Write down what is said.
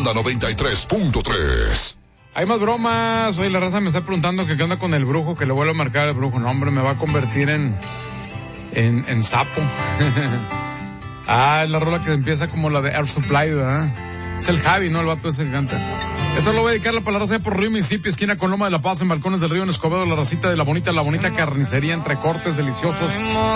la 93.3. Hay más bromas. Oye, la raza me está preguntando que qué onda con el brujo, que le vuelvo a marcar al brujo. No, hombre, me va a convertir en sapo. Es la rola que empieza como la de Air Supply, ¿verdad? Es el Javi, ¿no? El vato ese que canta. Esto lo voy a dedicar para la raza por Río Mississippi, esquina con Loma de la Paz, en Balcones del Río, en Escobedo, la racita de la bonita carnicería, entre cortes deliciosos